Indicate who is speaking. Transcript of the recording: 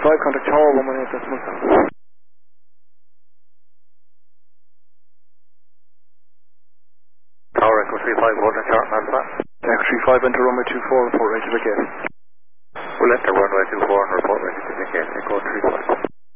Speaker 1: 35, contact Tower 118.7.
Speaker 2: Tower Echo 35, hold on chart, Alpha.
Speaker 1: Echo 35, enter runway 24, report ready to the gate.
Speaker 2: We'll enter runway 24 and report ready to the gate. Echo 35.